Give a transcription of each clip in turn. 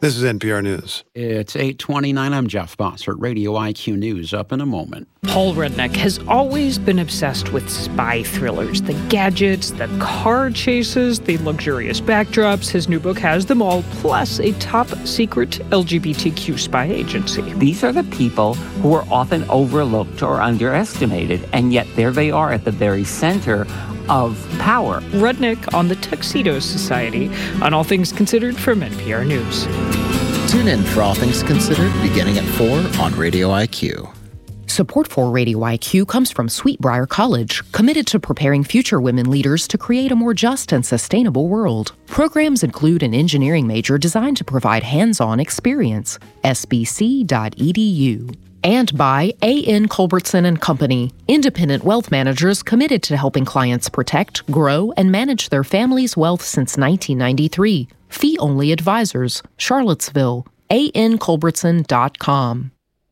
This is NPR News. It's 8:29. I'm Jeff Bossert. Radio IQ News up in a moment. Paul Rudnick has always been obsessed with spy thrillers, the gadgets, the car chases, the luxurious backdrops. His new book has them all, plus a top-secret LGBTQ spy agency. These are the people who are often overlooked or underestimated, and yet there they are at the very center of power. Rudnick on the Tuxedo Society on All Things Considered from NPR News. Tune in for All Things Considered beginning at 4 on Radio IQ. Support for Radio IQ comes from Sweetbriar College, committed to preparing future women leaders to create a more just and sustainable world. Programs include an engineering major designed to provide hands-on experience. sbc.edu. And by A.N. Culbertson and Company, independent wealth managers committed to helping clients protect, grow, and manage their family's wealth since 1993. Fee-only advisors, Charlottesville, anculbertson.com.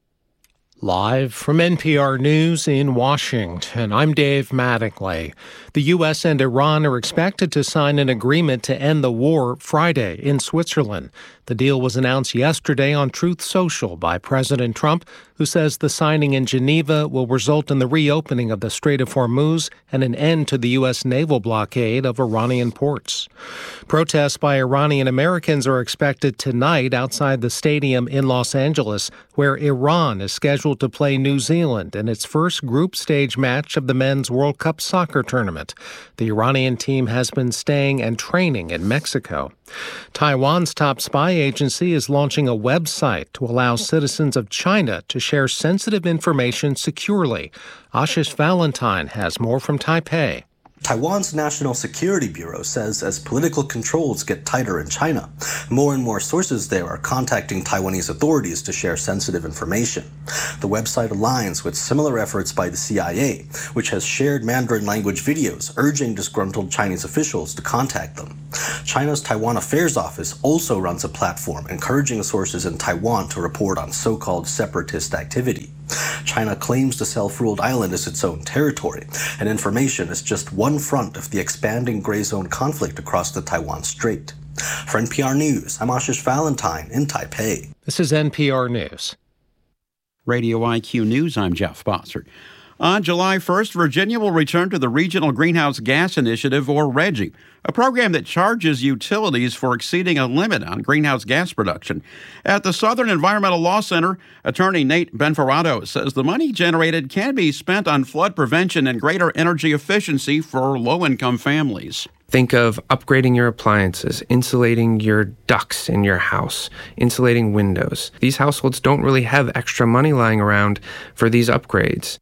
Live from NPR News in Washington, I'm Dave Mattingly. The U.S. and Iran are expected to sign an agreement to end the war Friday in Switzerland. The deal was announced yesterday on Truth Social by President Trump, who says the signing in Geneva will result in the reopening of the Strait of Hormuz and an end to the U.S. naval blockade of Iranian ports. Protests by Iranian Americans are expected tonight outside the stadium in Los Angeles, where Iran is scheduled to play New Zealand in its first group stage match of the Men's World Cup soccer tournament. The Iranian team has been staying and training in Mexico. Taiwan's top spy agency is launching a website to allow citizens of China to share sensitive information securely. Ashish Valentine has more from Taipei. Taiwan's National Security Bureau says as political controls get tighter in China, more and more sources there are contacting Taiwanese authorities to share sensitive information. The website aligns with similar efforts by the CIA, which has shared Mandarin language videos urging disgruntled Chinese officials to contact them. China's Taiwan Affairs Office also runs a platform encouraging sources in Taiwan to report on so-called separatist activity. China claims the self-ruled island is its own territory, and information is just one front of the expanding gray zone conflict across the Taiwan Strait. For NPR News, I'm Ashish Valentine in Taipei. This is NPR News. Radio IQ News, I'm Jeff Bossert. On July 1st, Virginia will return to the Regional Greenhouse Gas Initiative, or RGGI, a program that charges utilities for exceeding a limit on greenhouse gas production. At the Southern Environmental Law Center, attorney Nate Benferrato says the money generated can be spent on flood prevention and greater energy efficiency for low-income families. Think of upgrading your appliances, insulating your ducts in your house, insulating windows. These households don't really have extra money lying around for these upgrades.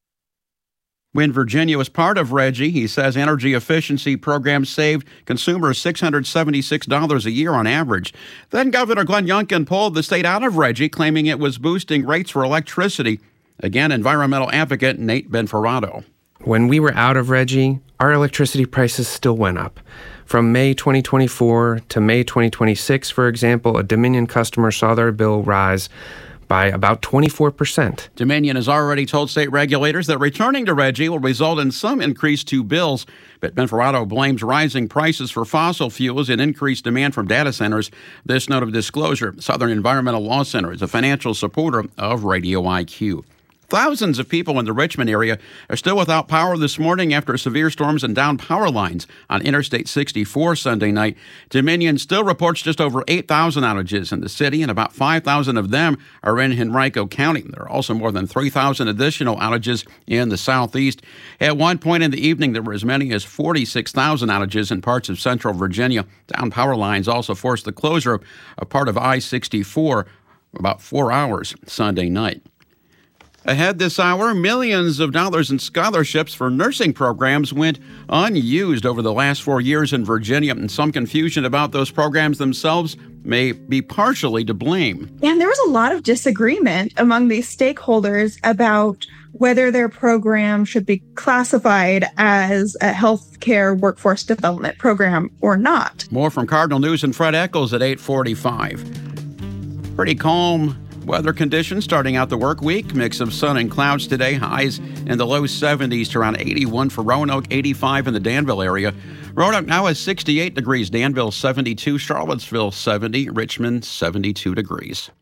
When Virginia was part of RGGI, he says energy efficiency programs saved consumers $676 a year on average. Then Governor Glenn Youngkin pulled the state out of RGGI, claiming it was boosting rates for electricity. Again, environmental advocate Nate Benferrato. When we were out of RGGI, our electricity prices still went up. From May 2024 to May 2026, for example, a Dominion customer saw their bill rise by about 24%. Dominion has already told state regulators that returning to RGGI will result in some increase to bills, but Benferrato blames rising prices for fossil fuels and increased demand from data centers. This note of disclosure: Southern Environmental Law Center is a financial supporter of Radio IQ. Thousands of people in the Richmond area are still without power this morning after severe storms and downed power lines on Interstate 64 Sunday night. Dominion still reports just over 8,000 outages in the city, and about 5,000 of them are in Henrico County. There are also more than 3,000 additional outages in the southeast. At one point in the evening, there were as many as 46,000 outages in parts of central Virginia. Downed power lines also forced the closure of part of I-64 for about 4 hours Sunday night. Ahead this hour, millions of dollars in scholarships for nursing programs went unused over the last 4 years in Virginia, and some confusion about those programs themselves may be partially to blame. And there was a lot of disagreement among these stakeholders about whether their program should be classified as a healthcare workforce development program or not. More from Cardinal News and Fred Eccles at 8:45. Pretty calm Weather conditions starting out the work week. Mix of sun and clouds today. Highs in the low 70s to around 81 for Roanoke, 85 in the Danville area. Roanoke now is 68 degrees. Danville 72. Charlottesville 70. Richmond 72 degrees.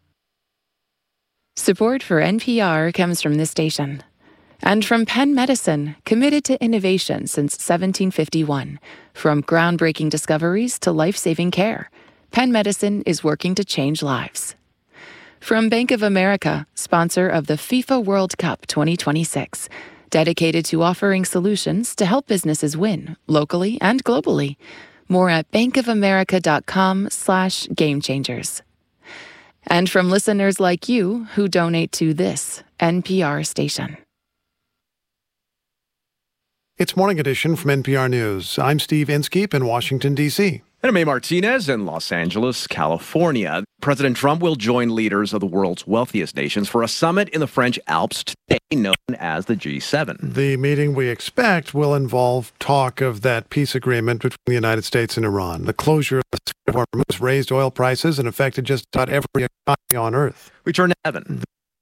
Support for NPR comes from this station. And from Penn Medicine, committed to innovation since 1751. From groundbreaking discoveries to life-saving care, Penn Medicine is working to change lives. From Bank of America, sponsor of the FIFA World Cup 2026, dedicated to offering solutions to help businesses win, locally and globally. More at bankofamerica.com/gamechangers. And from listeners like you who donate to this NPR station. It's Morning Edition from NPR News. I'm Steve Inskeep in Washington, D.C. And I'm May Martinez in Los Angeles, California. President Trump will join leaders of the world's wealthiest nations for a summit in the French Alps today, known as the G7. The meeting we expect will involve talk of that peace agreement between the United States and Iran. The closure of the Strait of Hormuz raised oil prices and affected just about every economy on Earth. We turn to Evan.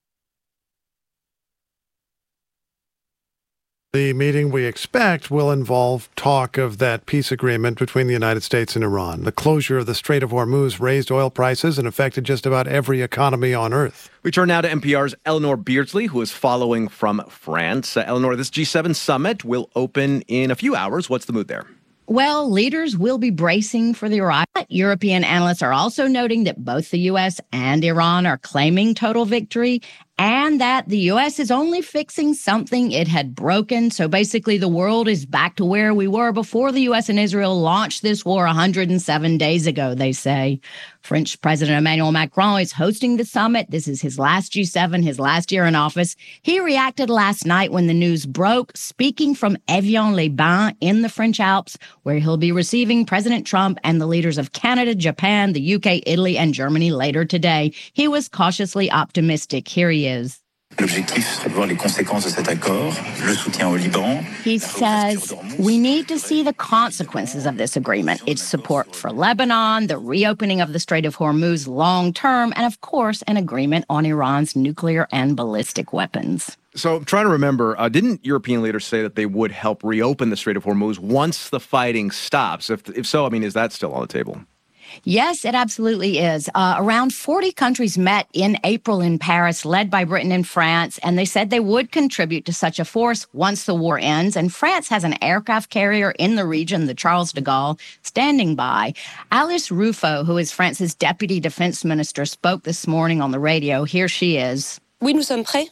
The meeting we expect will involve talk of that peace agreement between the United States and Iran. The closure of the Strait of Hormuz raised oil prices and affected just about every economy on Earth. We turn now to NPR's Eleanor Beardsley, who is following from France. Eleanor, this G7 summit will open in a few hours. What's the mood there? Well, leaders will be bracing for the arrival. European analysts are also noting that both the U.S. and Iran are claiming total victory and that the U.S. is only fixing something it had broken. So basically, the world is back to where we were before the U.S. and Israel launched this war 107 days ago, they say. French President Emmanuel Macron is hosting the summit. This is his last G7, his last year in office. He reacted last night when the news broke, speaking from Evian-les-Bains in the French Alps, where he'll be receiving President Trump and the leaders of Canada, Japan, the UK, Italy, and Germany later today. He was cautiously optimistic. Here he is. L'objectif serait de voir les conséquences de cet accord, le soutien au Liban. He says, we need to see the consequences of this agreement. Its support for Lebanon, the reopening of the Strait of Hormuz long term, and of course, an agreement on Iran's nuclear and ballistic weapons. So I'm trying to remember, didn't European leaders say that they would help reopen the Strait of Hormuz once the fighting stops? If so, I mean, is that still on the table? Yes, it absolutely is. Around 40 countries met in April in Paris, led by Britain and France, and they said they would contribute to such a force once the war ends. And France has an aircraft carrier in the region, the Charles de Gaulle, standing by. Alice Ruffo, who is France's deputy defense minister, spoke this morning on the radio. Here she is. Oui, nous sommes prêts.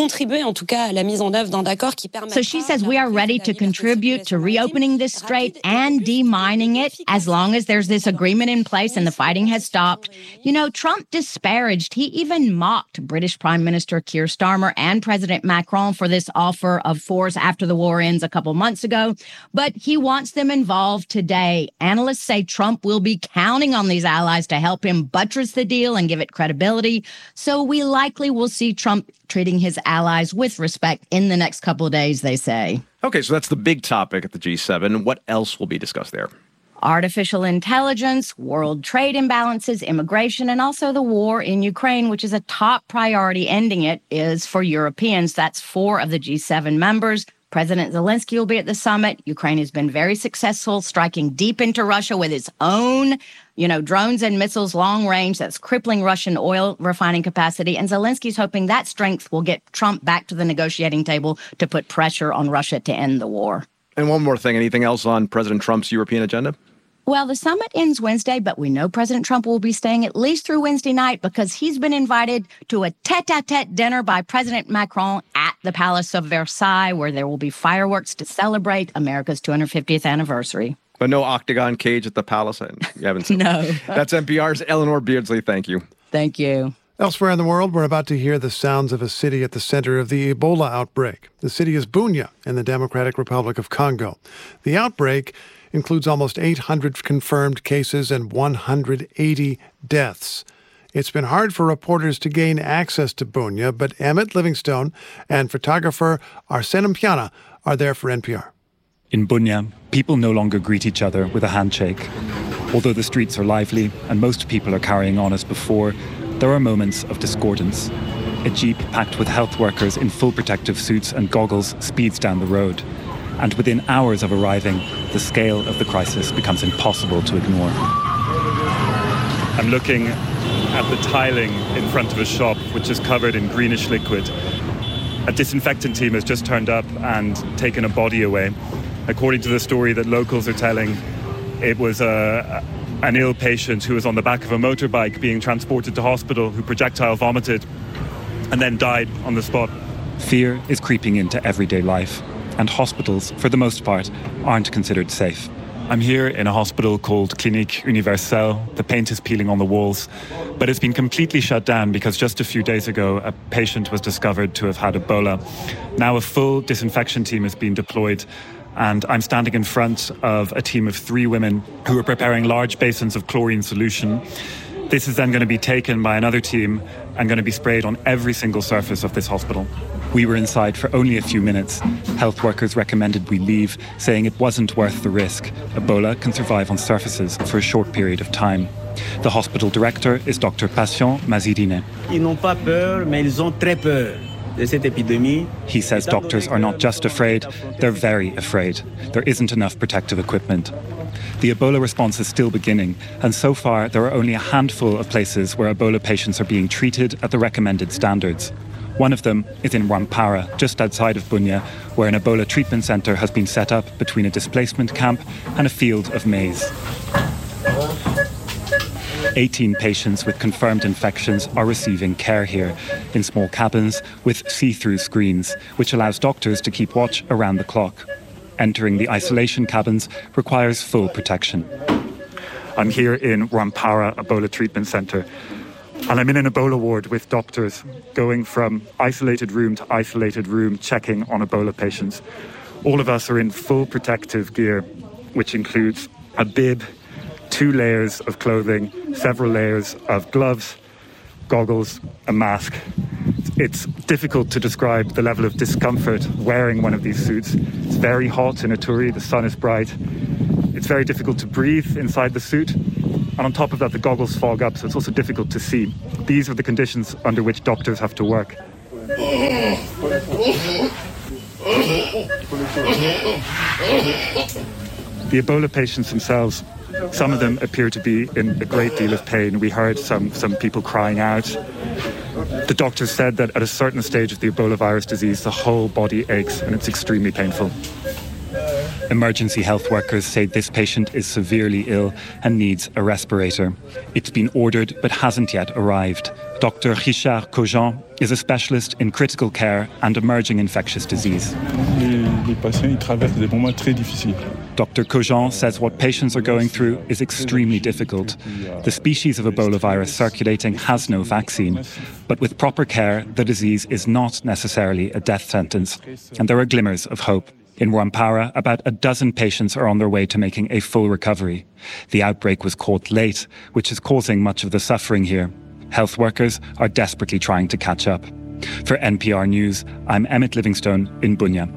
So she says we are ready to contribute to reopening this strait and demining it as long as there's this agreement in place and the fighting has stopped. You know, Trump disparaged, he even mocked British Prime Minister Keir Starmer and President Macron for this offer of force after the war ends a couple months ago. But he wants them involved today. Analysts say Trump will be counting on these allies to help him buttress the deal and give it credibility. So we likely will see Trump treating his allies with respect in the next couple of days, they say. Okay, so that's the big topic at the G7. What else will be discussed there? Artificial intelligence, world trade imbalances, immigration, and also the war in Ukraine, which is a top priority. Ending it is for Europeans. That's 4 of the G7 members. President Zelensky will be at the summit. Ukraine has been very successful, striking deep into Russia with its own, drones and missiles long range that's crippling Russian oil refining capacity. And Zelensky's hoping that strength will get Trump back to the negotiating table to put pressure on Russia to end the war. And one more thing, anything else on President Trump's European agenda? Well, the summit ends Wednesday, but we know President Trump will be staying at least through Wednesday night because he's been invited to a tete-a-tete dinner by President Macron at the Palace of Versailles, where there will be fireworks to celebrate America's 250th anniversary. But no octagon cage at the palace? You haven't seen No. That's NPR's Eleanor Beardsley. Thank you. Thank you. Elsewhere in the world, we're about to hear the sounds of a city at the center of the Ebola outbreak. The city is Bunia in the Democratic Republic of Congo. The outbreak includes almost 800 confirmed cases and 180 deaths. It's been hard for reporters to gain access to Bunia, but Emmett Livingstone and photographer Arsene Mpiana are there for NPR. In Bunia, people no longer greet each other with a handshake. Although the streets are lively and most people are carrying on as before, there are moments of discordance. A jeep packed with health workers in full protective suits and goggles speeds down the road. And within hours of arriving, the scale of the crisis becomes impossible to ignore. I'm looking at the tiling in front of a shop, which is covered in greenish liquid. A disinfectant team has just turned up and taken a body away. According to the story that locals are telling, it was an ill patient who was on the back of a motorbike being transported to hospital who projectile vomited and then died on the spot. Fear is creeping into everyday life, and hospitals, for the most part, aren't considered safe. I'm here in a hospital called Clinique Universelle. The paint is peeling on the walls, but it's been completely shut down because just a few days ago, a patient was discovered to have had Ebola. Now a full disinfection team has been deployed, and I'm standing in front of a team of 3 women who are preparing large basins of chlorine solution. This is then going to be taken by another team and going to be sprayed on every single surface of this hospital. We were inside for only a few minutes. Health workers recommended we leave, saying it wasn't worth the risk. Ebola can survive on surfaces for a short period of time. The hospital director is Dr. Patient Mazidine. Ils n'ont pas peur, mais ils ont très peur de cette épidémie. He says doctors are not just afraid, they're very afraid. There isn't enough protective equipment. The Ebola response is still beginning, and so far there are only a handful of places where Ebola patients are being treated at the recommended standards. One of them is in Rwampara, just outside of Bunia, where an Ebola treatment centre has been set up between a displacement camp and a field of maize. 18 patients with confirmed infections are receiving care here, in small cabins with see-through screens, which allows doctors to keep watch around the clock. Entering the isolation cabins requires full protection. I'm here in Rwampara Ebola Treatment Centre, and I'm in an Ebola ward with doctors going from isolated room to isolated room checking on Ebola patients. All of us are in full protective gear, which includes a bib, 2 layers of clothing, several layers of gloves, goggles, a mask. It's difficult to describe the level of discomfort wearing one of these suits. It's very hot in Ituri, the sun is bright. It's very difficult to breathe inside the suit. And on top of that, the goggles fog up, so it's also difficult to see. These are the conditions under which doctors have to work. The Ebola patients themselves, some of them appear to be in a great deal of pain. We heard some people crying out. The doctors said that at a certain stage of the Ebola virus disease, the whole body aches and it's extremely painful. Emergency health workers say this patient is severely ill and needs a respirator. It's been ordered but hasn't yet arrived. Dr. Richard Cogent is a specialist in critical care and emerging infectious disease. Dr. Cogent says what patients are going through is extremely difficult. The species of Ebola virus circulating has no vaccine, but with proper care, the disease is not necessarily a death sentence, and there are glimmers of hope. In Rwampara, about a dozen patients are on their way to making a full recovery. The outbreak was caught late, which is causing much of the suffering here. Health workers are desperately trying to catch up. For NPR News, I'm Emmett Livingstone in Bunia.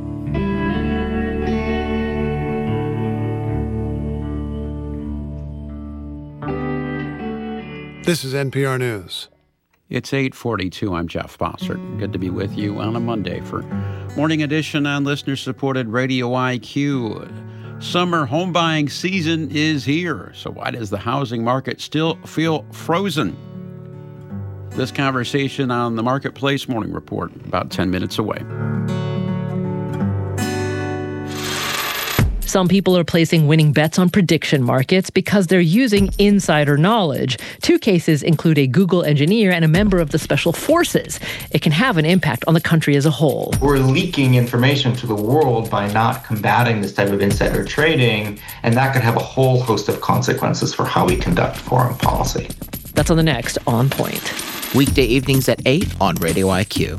This is NPR News. It's 8:42. I'm Jeff Bossert. Good to be with you on a Monday for Morning Edition on listener-supported Radio IQ. Summer home buying season is here. So why does the housing market still feel frozen? This conversation on the Marketplace Morning Report, about 10 minutes away. Some people are placing winning bets on prediction markets because they're using insider knowledge. 2 cases include a Google engineer and a member of the Special Forces. It can have an impact on the country as a whole. We're leaking information to the world by not combating this type of insider trading, and that could have a whole host of consequences for how we conduct foreign policy. That's on the next On Point. Weekday evenings at 8 on Radio IQ.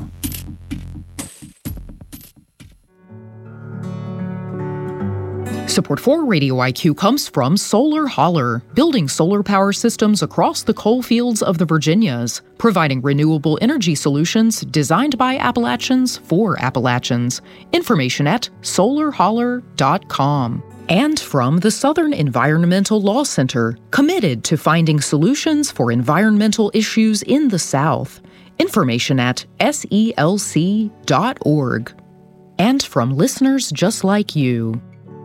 Support for Radio IQ comes from Solar Holler, building solar power systems across the coal fields of the Virginias, providing renewable energy solutions designed by Appalachians for Appalachians. Information at solarholler.com. And from the Southern Environmental Law Center, committed to finding solutions for environmental issues in the South. Information at selc.org. And from listeners just like you.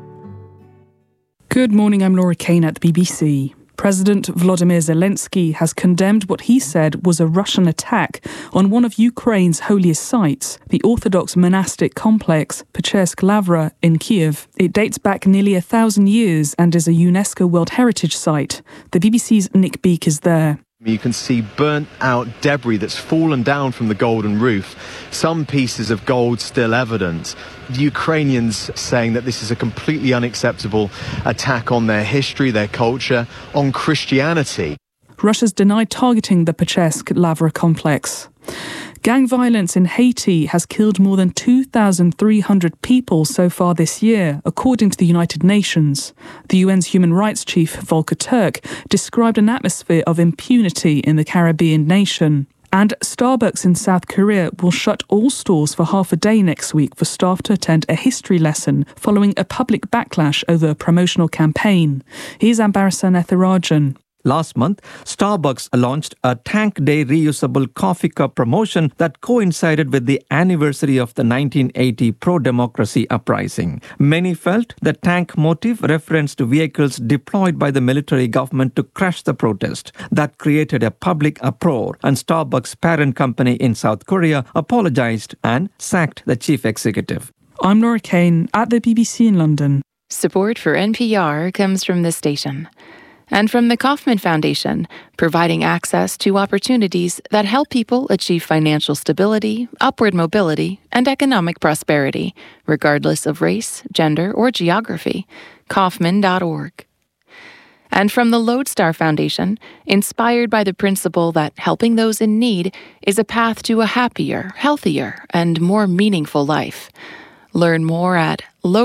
Good morning, I'm Laura Kane at the BBC. President Volodymyr Zelensky has condemned what he said was a Russian attack on one of Ukraine's holiest sites, the Orthodox monastic complex Pechersk Lavra in Kiev. It dates back nearly 1,000 years and is a UNESCO World Heritage Site. The BBC's Nick Beake is there. You can see burnt out debris that's fallen down from the golden roof. Some pieces of gold still evident. The Ukrainians saying that this is a completely unacceptable attack on their history, their culture, on Christianity. Russia's denied targeting the Pechersk Lavra complex. Gang violence in Haiti has killed more than 2,300 people so far this year, according to the United Nations. The UN's human rights chief, Volker Turk, described an atmosphere of impunity in the Caribbean nation. And Starbucks in South Korea will shut all stores for half a day next week for staff to attend a history lesson following a public backlash over a promotional campaign. Here's Ambarasan Ethirajan. Last month, Starbucks launched a Tank Day reusable coffee cup promotion that coincided with the anniversary of the 1980 pro-democracy uprising. Many felt the tank motif referenced vehicles deployed by the military government to crush the protest. That created a public uproar, and Starbucks' parent company in South Korea apologized and sacked the chief executive. I'm Laura Kane at the BBC in London. Support for NPR comes from this station. And from the Kauffman Foundation, providing access to opportunities that help people achieve financial stability, upward mobility, and economic prosperity, regardless of race, gender, or geography. Kauffman.org. And from the Lodestar Foundation, inspired by the principle that helping those in need is a path to a happier, healthier, and more meaningful life. Learn more at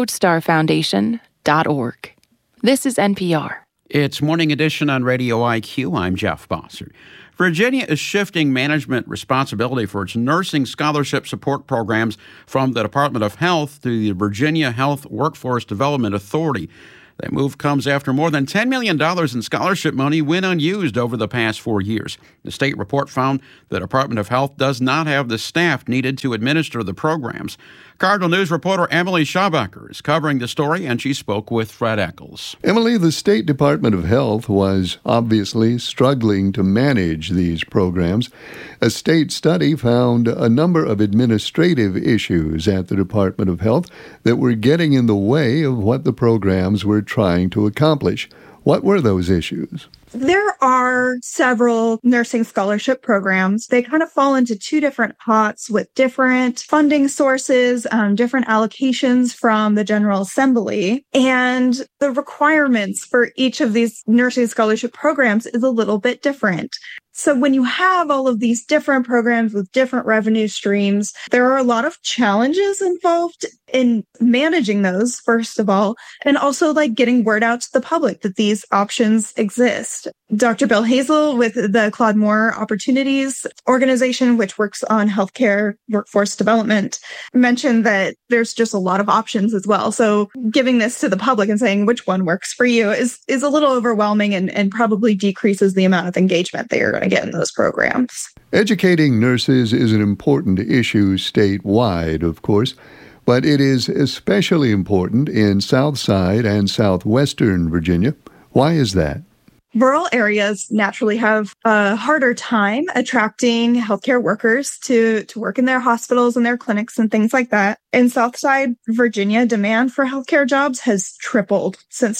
lodestarfoundation.org. This is NPR. It's Morning Edition on Radio IQ. I'm Jeff Bossert. Virginia is shifting management responsibility for its nursing scholarship support programs from the Department of Health to the Virginia Health Workforce Development Authority. That move comes after more than $10 million in scholarship money went unused over the past 4 years. The state report found the Department of Health does not have the staff needed to administer the programs. Cardinal News reporter Emily Schabacker is covering the story, and she spoke with Fred Eccles. Emily, the State Department of Health was obviously struggling to manage these programs. A state study found a number of administrative issues at the Department of Health that were getting in the way of what the programs were trying to accomplish. What were those issues? There are several nursing scholarship programs. They kind of fall into two different pots with different funding sources, different allocations from the General Assembly. And the requirements for each of these nursing scholarship programs is a little bit different. So when you have all of these different programs with different revenue streams, there are a lot of challenges involved in managing those, first of all, and also like getting word out to the public that these options exist. Dr. Bill Hazel with the Claude Moore Opportunities organization, which works on healthcare workforce development, mentioned that there's just a lot of options as well. So giving this to the public and saying which one works for you is a little overwhelming and probably decreases the amount of engagement they are going to get in those programs. Educating nurses is an important issue statewide, of course, but it is especially important in Southside and Southwestern Virginia. Why is that? Rural areas naturally have a harder time attracting healthcare workers to work in their hospitals and their clinics and things like that. In Southside Virginia, demand for healthcare jobs has tripled since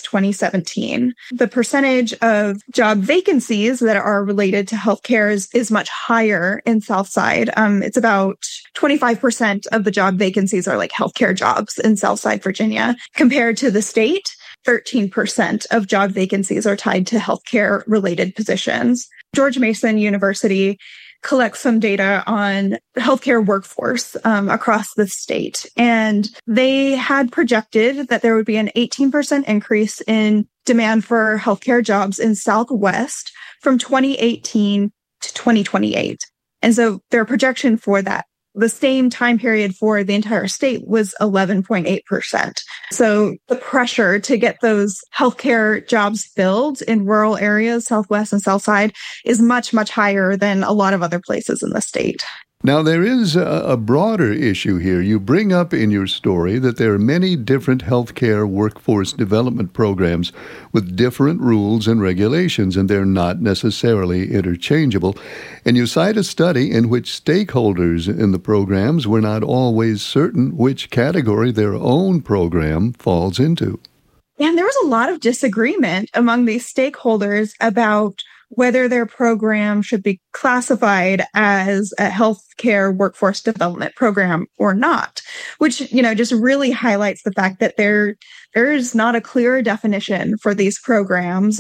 2017. The percentage of job vacancies that are related to healthcare is much higher in Southside. It's about 25% of the job vacancies are like healthcare jobs in Southside Virginia. Compared to the state, 13% of job vacancies are tied to healthcare-related positions. George Mason University collect some data on healthcare workforce across the state. And they had projected that there would be an 18% increase in demand for healthcare jobs in Southwest from 2018 to 2028. And so their projection for that, the same time period for the entire state, was 11.8%. So the pressure to get those healthcare jobs filled in rural areas, Southwest and Southside, is much, much higher than a lot of other places in the state. Now, there is a broader issue here. You bring up in your story that there are many different healthcare workforce development programs with different rules and regulations, and they're not necessarily interchangeable. And you cite a study in which stakeholders in the programs were not always certain which category their own program falls into. And there was a lot of disagreement among these stakeholders about whether their program should be classified as a healthcare workforce development program or not, which, just really highlights the fact that there is not a clear definition for these programs.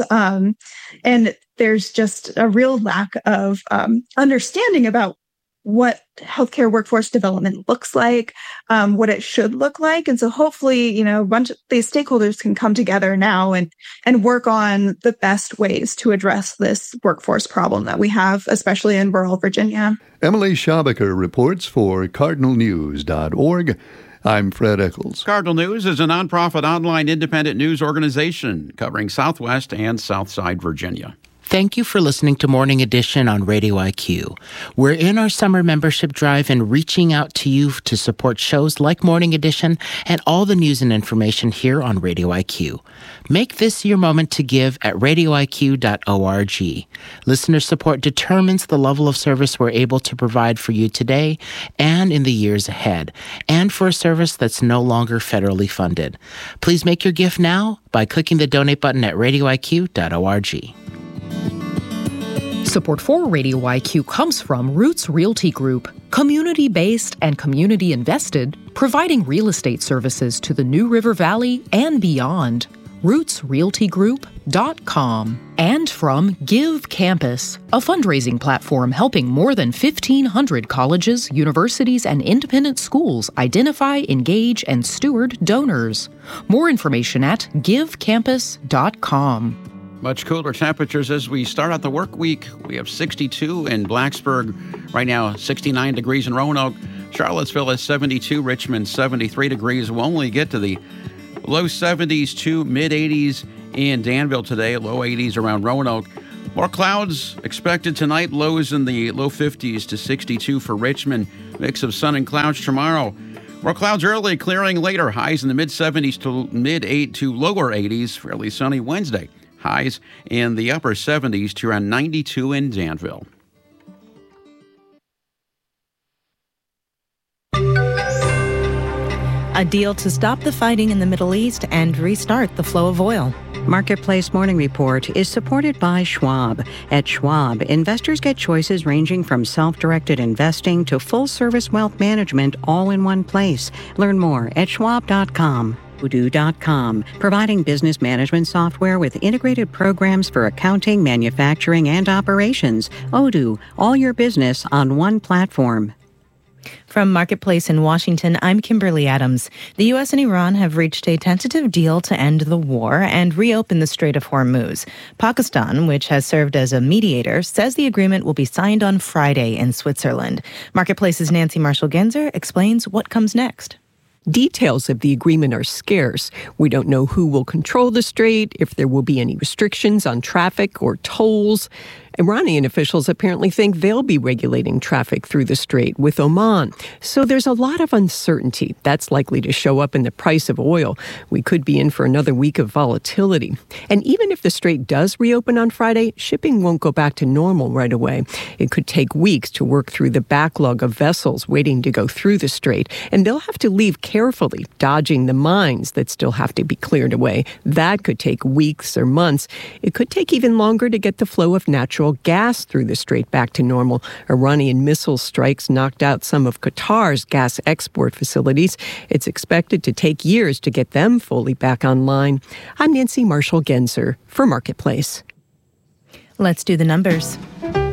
And there's just a real lack of understanding about what healthcare workforce development looks like, what it should look like. And so hopefully, a bunch of these stakeholders can come together now and work on the best ways to address this workforce problem that we have, especially in rural Virginia. Emily Schabacher reports for CardinalNews.org. I'm Fred Eccles. Cardinal News is a nonprofit online independent news organization covering Southwest and Southside Virginia. Thank you for listening to Morning Edition on Radio IQ. We're in our summer membership drive and reaching out to you to support shows like Morning Edition and all the news and information here on Radio IQ. Make this your moment to give at radioiq.org. Listener support determines the level of service we're able to provide for you today and in the years ahead, and for a service that's no longer federally funded. Please make your gift now by clicking the donate button at radioiq.org. Support for Radio IQ comes from Roots Realty Group, community-based and community-invested, providing real estate services to the New River Valley and beyond. RootsRealtyGroup.com. And from Give Campus, a fundraising platform helping more than 1,500 colleges, universities, and independent schools identify, engage, and steward donors. More information at givecampus.com. Much cooler temperatures as we start out the work week. We have 62 in Blacksburg. Right now, 69 degrees in Roanoke. Charlottesville is 72. Richmond, 73 degrees. We'll only get to the low 70s to mid-80s in Danville today. Low 80s around Roanoke. More clouds expected tonight. Lows in the low 50s to 62 for Richmond. Mix of sun and clouds tomorrow. More clouds early, clearing later. Highs in the mid-70s to mid-8 to lower 80s. Fairly sunny Wednesday. Highs in the upper 70s to around 92 in Danville. A deal to stop the fighting in the Middle East and restart the flow of oil. Marketplace Morning Report is supported by Schwab. At Schwab, investors get choices ranging from self-directed investing to full-service wealth management all in one place. Learn more at schwab.com. Odoo.com, providing business management software with integrated programs for accounting, manufacturing, and operations. Odoo, all your business on one platform. From Marketplace in Washington, I'm Kimberly Adams. The U.S. and Iran have reached a tentative deal to end the war and reopen the Strait of Hormuz. Pakistan, which has served as a mediator, says the agreement will be signed on Friday in Switzerland. Marketplace's Nancy Marshall-Genzer explains what comes next. Details of the agreement are scarce. We don't know who will control the strait, if there will be any restrictions on traffic or tolls. Iranian officials apparently think they'll be regulating traffic through the strait with Oman. So there's a lot of uncertainty. That's likely to show up in the price of oil. We could be in for another week of volatility. And even if the strait does reopen on Friday, shipping won't go back to normal right away. It could take weeks to work through the backlog of vessels waiting to go through the strait. And they'll have to leave carefully, dodging the mines that still have to be cleared away. That could take weeks or months. It could take even longer to get the flow of natural gas through the strait back to normal. Iranian missile strikes knocked out some of Qatar's gas export facilities. It's expected to take years to get them fully back online. I'm Nancy Marshall-Genzer for Marketplace. Let's do the numbers.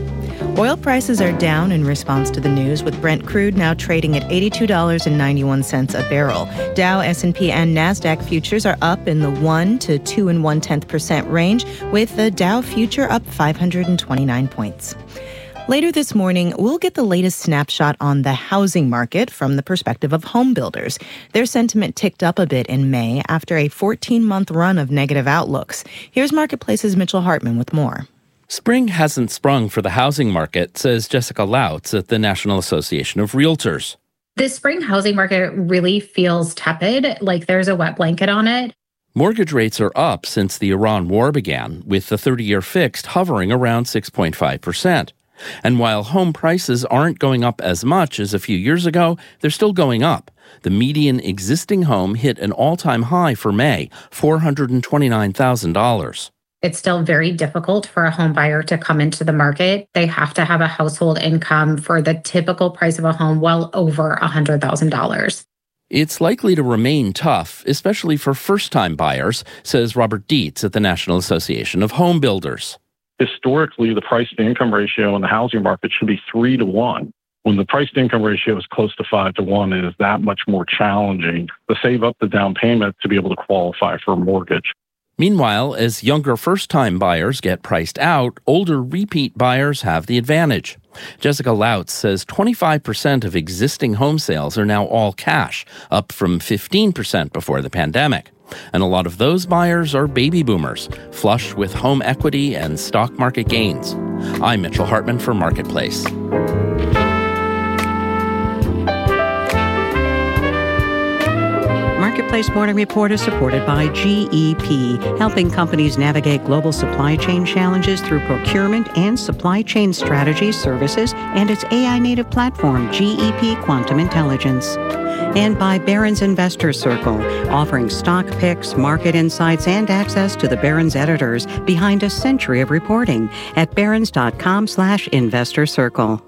Oil prices are down in response to the news, with Brent crude now trading at $82.91 a barrel. Dow, S&P, and NASDAQ futures are up in the 1 to 2.1% range, with the Dow future up 529 points. Later this morning, we'll get the latest snapshot on the housing market from the perspective of home builders. Their sentiment ticked up a bit in May after a 14-month run of negative outlooks. Here's Marketplace's Mitchell Hartman with more. Spring hasn't sprung for the housing market, says Jessica Lautz at the National Association of Realtors. This spring housing market really feels tepid, like there's a wet blanket on it. Mortgage rates are up since the Iran war began, with the 30-year fixed hovering around 6.5%. And while home prices aren't going up as much as a few years ago, they're still going up. The median existing home hit an all-time high for May, $429,000. It's still very difficult for a home buyer to come into the market. They have to have a household income for the typical price of a home well over $100,000. It's likely to remain tough, especially for first-time buyers, says Robert Dietz at the National Association of Home Builders. Historically, the price-to-income ratio in the housing market should be 3 to 1. When the price-to-income ratio is close to 5 to 1, it is that much more challenging to save up the down payment to be able to qualify for a mortgage. Meanwhile, as younger first-time buyers get priced out, older repeat buyers have the advantage. Jessica Lautz says 25% of existing home sales are now all cash, up from 15% before the pandemic. And a lot of those buyers are baby boomers, flush with home equity and stock market gains. I'm Mitchell Hartman for Marketplace. Marketplace Morning Report is supported by GEP, helping companies navigate global supply chain challenges through procurement and supply chain strategy services and its AI-native platform, GEP Quantum Intelligence. And by Barron's Investor Circle, offering stock picks, market insights, and access to the Barron's editors behind a century of reporting at barrons.com/investor circle.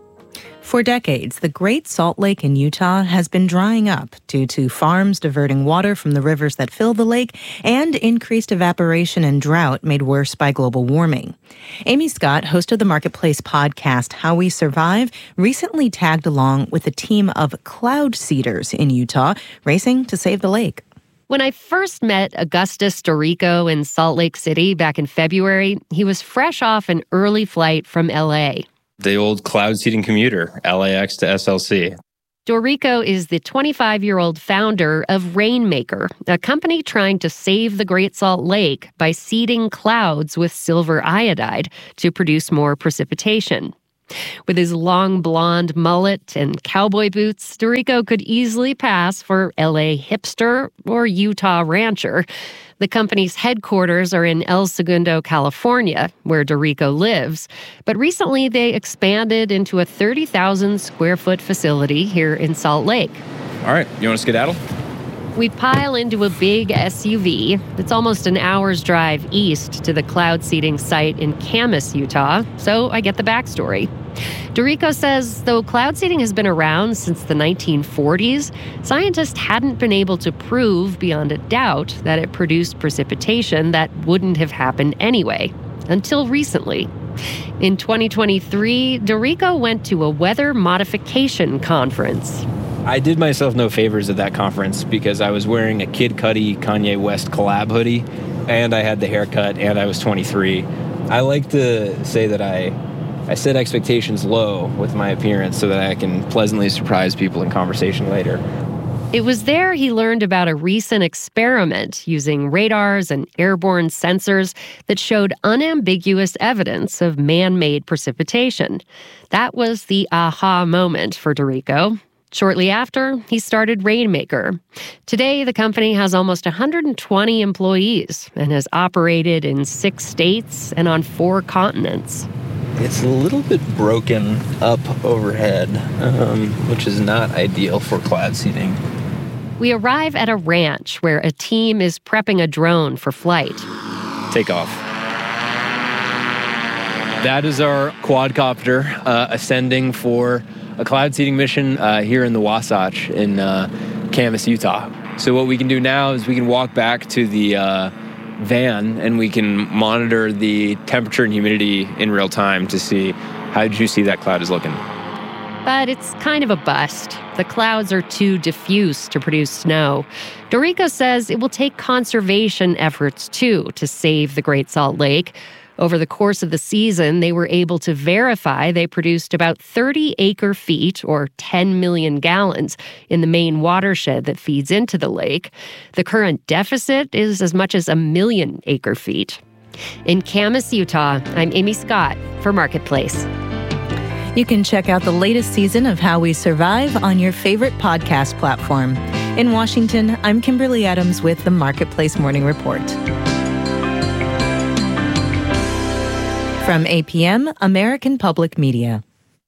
For decades, the Great Salt Lake in Utah has been drying up due to farms diverting water from the rivers that fill the lake and increased evaporation and drought made worse by global warming. Amy Scott, host of the Marketplace podcast How We Survive, recently tagged along with a team of cloud seeders in Utah racing to save the lake. When I first met Augustus Dorico in Salt Lake City back in February, he was fresh off an early flight from L.A. The old cloud seeding commuter, LAX to SLC. Dorico is the 25-year-old founder of Rainmaker, a company trying to save the Great Salt Lake by seeding clouds with silver iodide to produce more precipitation. With his long blonde mullet and cowboy boots, Dorico could easily pass for LA hipster or Utah rancher. The company's headquarters are in El Segundo, California, where Dorico lives. But recently, they expanded into a 30,000-square-foot facility here in Salt Lake. All right, you want to skedaddle? We pile into a big SUV. It's almost an hour's drive east to the cloud seeding site in Camas, Utah, so I get the backstory. Dorico says though cloud seeding has been around since the 1940s, scientists hadn't been able to prove beyond a doubt that it produced precipitation that wouldn't have happened anyway, until recently. In 2023, Dorico went to a weather modification conference. I did myself no favors at that conference because I was wearing a Kid Cudi Kanye West collab hoodie, and I had the haircut, and I was 23. I like to say that I set expectations low with my appearance so that I can pleasantly surprise people in conversation later. It was there he learned about a recent experiment using radars and airborne sensors that showed unambiguous evidence of man-made precipitation. That was the aha moment for Dorico. Shortly after, he started Rainmaker. Today, the company has almost 120 employees and has operated in 6 states and on 4 continents. It's a little bit broken up overhead, which is not ideal for cloud seeding. We arrive at a ranch where a team is prepping a drone for flight. Take off. That is our quadcopter ascending for a cloud seeding mission here in the Wasatch in Camas, Utah. So what we can do now is we can walk back to the van and we can monitor the temperature and humidity in real time to see How did you see that cloud is looking? But it's kind of a bust. The clouds are too diffuse to produce snow. Dorico says it will take conservation efforts, too, to save the Great Salt Lake. Over the course of the season, they were able to verify they produced about 30 acre-feet, or 10 million gallons, in the main watershed that feeds into the lake. The current deficit is as much as 1 million acre-feet. In Camas, Utah, I'm Amy Scott for Marketplace. You can check out the latest season of How We Survive on your favorite podcast platform. In Washington, I'm Kimberly Adams with the Marketplace Morning Report. From APM, American Public Media.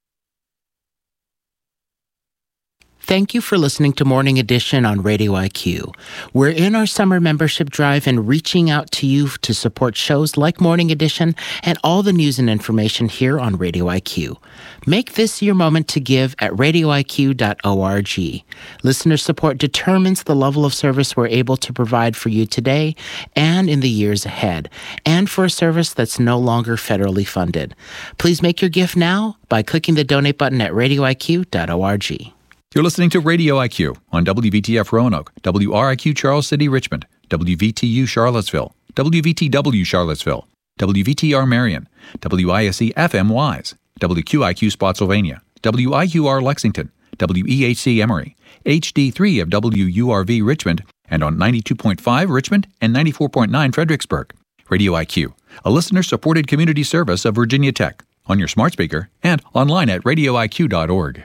Thank you for listening to Morning Edition on Radio IQ. We're in our summer membership drive and reaching out to you to support shows like Morning Edition and all the news and information here on Radio IQ. Make this your moment to give at radioiq.org. Listener support determines the level of service we're able to provide for you today and in the years ahead, and for a service that's no longer federally funded. Please make your gift now by clicking the donate button at radioiq.org. You're listening to Radio IQ on WVTF Roanoke, WRIQ Charles City Richmond, WVTU Charlottesville, WVTW Charlottesville, WVTR Marion, WISC FM Wise, WQIQ Spotsylvania, WIQR Lexington, WEHC Emory, HD3 of WURV Richmond, and on 92.5 Richmond and 94.9 Fredericksburg. Radio IQ, a listener-supported community service of Virginia Tech, on your smart speaker and online at radioiq.org.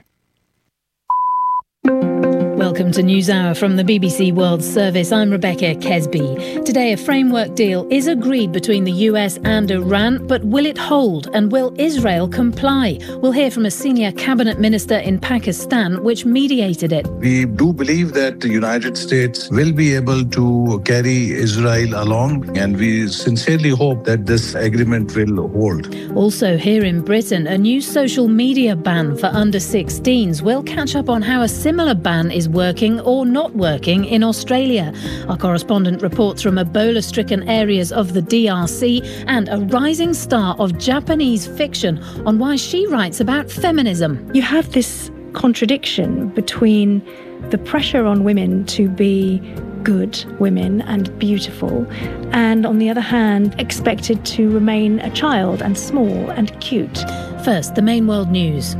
Welcome to NewsHour from the BBC World Service. I'm Rebecca Kesby. Today, a framework deal is agreed between the US and Iran, but will it hold, and will Israel comply? We'll hear from a senior cabinet minister in Pakistan which mediated it. We do believe that the United States will be able to carry Israel along, and we sincerely hope that this agreement will hold. Also here in Britain, a new social media ban for under 16s. We'll catch up on how a similar ban is working or not working in Australia. Our correspondent reports from Ebola-stricken areas of the DRC, and a rising star of Japanese fiction on why she writes about feminism. You have this contradiction between the pressure on women to be good women and beautiful, and on the other hand, expected to remain a child and small and cute. First, the main world news.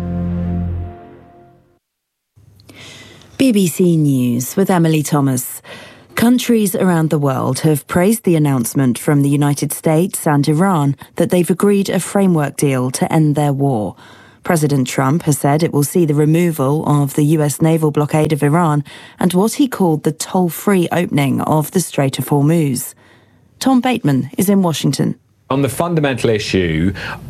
BBC News with Emily Thomas. Countries around the world have praised the announcement from the United States and Iran that they've agreed a framework deal to end their war. President Trump has said it will see the removal of the US naval blockade of Iran and what he called the toll-free opening of the Strait of Hormuz. Tom Bateman is in Washington. On the fundamental issue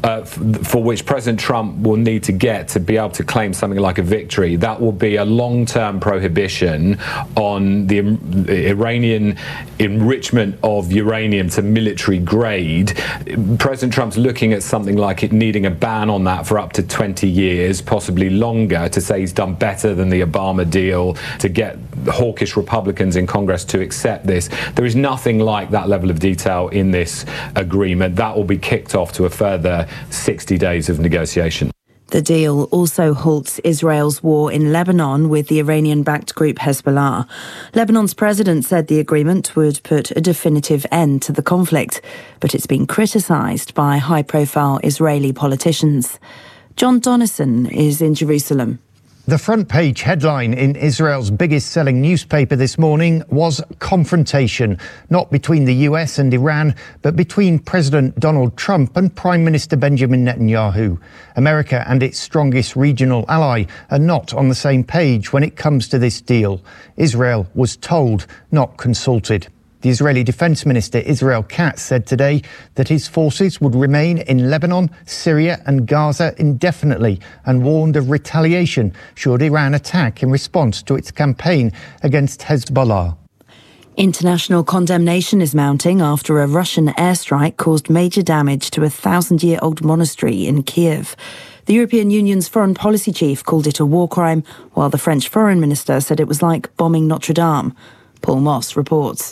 for which President Trump will need to get to be able to claim something like a victory, that will be a long-term prohibition on the Iranian enrichment of uranium to military grade. President Trump's looking at something like it needing a ban on that for up to 20 years, possibly longer, to say he's done better than the Obama deal, to get hawkish Republicans in Congress to accept this. There is nothing like that level of detail in this agreement. That will be kicked off to a further 60 days of negotiation. The deal also halts Israel's war in Lebanon with the Iranian-backed group Hezbollah. Lebanon's president said the agreement would put a definitive end to the conflict, but it's been criticised by high-profile Israeli politicians. John Donnison is in Jerusalem. The front page headline in Israel's biggest selling newspaper this morning was confrontation, not between the US and Iran, but between President Donald Trump and Prime Minister Benjamin Netanyahu. America and its strongest regional ally are not on the same page when it comes to this deal. Israel was told, not consulted. The Israeli Defense Minister Israel Katz said today that his forces would remain in Lebanon, Syria and Gaza indefinitely, and warned of retaliation should Iran attack in response to its campaign against Hezbollah. International condemnation is mounting after a Russian airstrike caused major damage to a 1,000-year-old monastery in Kiev. The European Union's foreign policy chief called it a war crime, while the French foreign minister said it was like bombing Notre Dame. Paul Moss reports.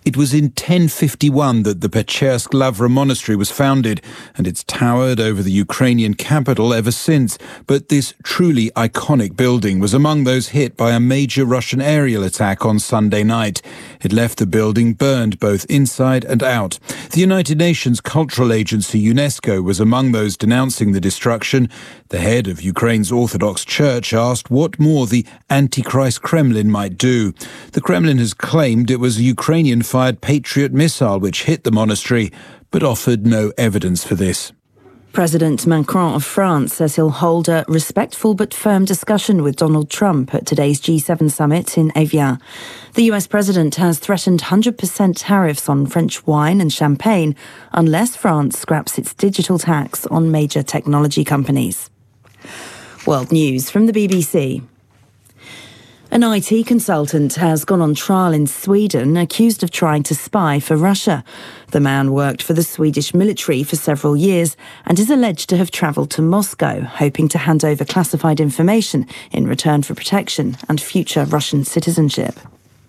It was in 1051 that the Pechersk Lavra monastery was founded, and it's towered over the Ukrainian capital ever since. But this truly iconic building was among those hit by a major Russian aerial attack on Sunday night. It left the building burned both inside and out. The United Nations Cultural Agency UNESCO was among those denouncing the destruction. The head of Ukraine's Orthodox Church asked what more the Antichrist Kremlin might do. The Kremlin has claimed it was a Ukrainian-fired Patriot missile which hit the monastery, but offered no evidence for this. President Macron of France says he'll hold a respectful but firm discussion with Donald Trump at today's G7 summit in Evian. The US president has threatened 100% tariffs on French wine and champagne unless France scraps its digital tax on major technology companies. World News from the BBC. An IT consultant has gone on trial in Sweden accused of trying to spy for Russia. The man worked for the Swedish military for several years and is alleged to have travelled to Moscow, hoping to hand over classified information in return for protection and future Russian citizenship.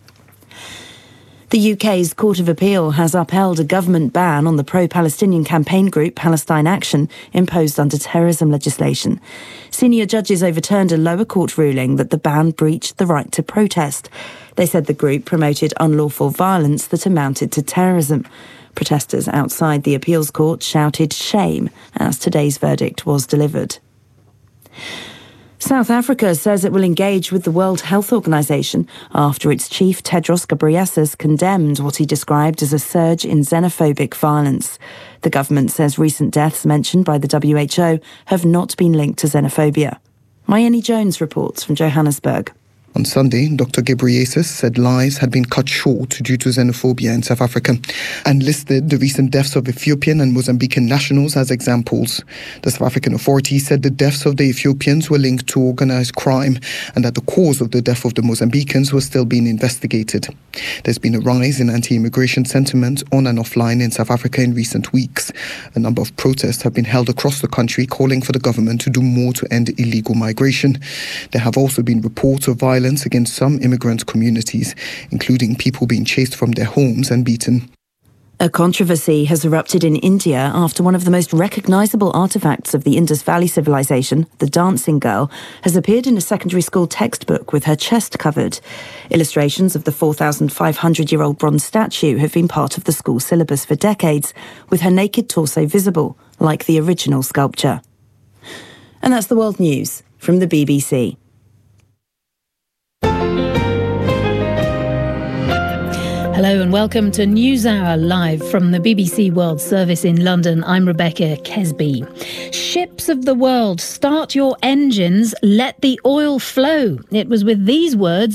The UK's Court of Appeal has upheld a government ban on the pro-Palestinian campaign group Palestine Action imposed under terrorism legislation. Senior judges overturned a lower court ruling that the ban breached the right to protest. They said the group promoted unlawful violence that amounted to terrorism. Protesters outside the appeals court shouted shame as today's verdict was delivered. South Africa says it will engage with the World Health Organization after its chief Tedros Ghebreyesus condemned what he described as a surge in xenophobic violence. The government says recent deaths mentioned by the WHO have not been linked to xenophobia. Mayeni Jones reports from Johannesburg. On Sunday, Dr. Ghebreyesus said lives had been cut short due to xenophobia in South Africa and listed the recent deaths of Ethiopian and Mozambican nationals as examples. The South African authorities said the deaths of the Ethiopians were linked to organized crime and that the cause of the death of the Mozambicans was still being investigated. There's been a rise in anti-immigration sentiment on and offline in South Africa in recent weeks. A number of protests have been held across the country calling for the government to do more to end illegal migration. There have also been reports of violence against some immigrant communities, including people being chased from their homes and beaten. A controversy has erupted in India after one of the most recognisable artefacts of the Indus Valley civilization, the Dancing Girl, has appeared in a secondary school textbook with her chest covered. Illustrations of the 4,500-year-old bronze statue have been part of the school syllabus for decades, with her naked torso visible, like the original sculpture. And that's the World News from the BBC. Hello and welcome to NewsHour live from the BBC World Service in London. I'm Rebecca Kesby. Ships of the world, start your engines, let the oil flow. It was with these words